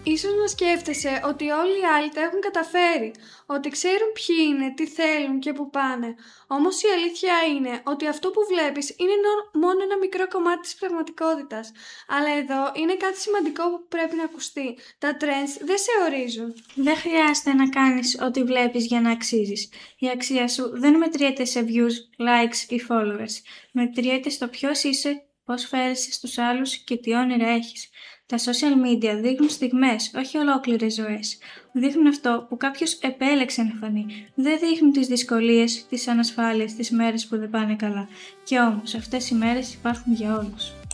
Ίσως να σκέφτεσαι ότι όλοι οι άλλοι τα έχουν καταφέρει, ότι ξέρουν ποιοι είναι, τι θέλουν και που πάνε. Όμως η αλήθεια είναι ότι αυτό που βλέπεις είναι μόνο ένα μικρό κομμάτι της πραγματικότητας. Αλλά εδώ είναι κάτι σημαντικό που πρέπει να ακουστεί. Τα trends δεν σε ορίζουν. Δεν χρειάζεται να κάνεις ό,τι βλέπεις για να αξίζεις. Η αξία σου δεν μετριέται σε views, likes ή followers. Μετριέται στο ποιος είσαι, πώς φέρεσαι στους άλλους και τι όνειρα έχεις. Τα social media δείχνουν στιγμές, όχι ολόκληρες ζωές. Δείχνουν αυτό που κάποιος επέλεξε να φανεί. Δεν δείχνουν τις δυσκολίες, τις ανασφάλειες, τις μέρες που δεν πάνε καλά. Και όμως αυτές οι μέρες υπάρχουν για όλους.